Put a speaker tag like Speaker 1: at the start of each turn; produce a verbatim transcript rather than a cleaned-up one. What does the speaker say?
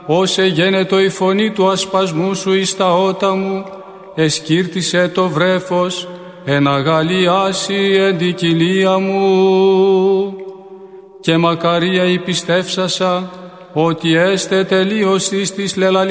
Speaker 1: όσε γένετο η φωνή του ασπασμού σου εις τα ότα μου, εσκύρτησε το βρέφος, εναγαλιάσει εν την κοιλία μου. Και μακαρία η πιστεύσασα, ότι έστε τελείωσης της λελαλή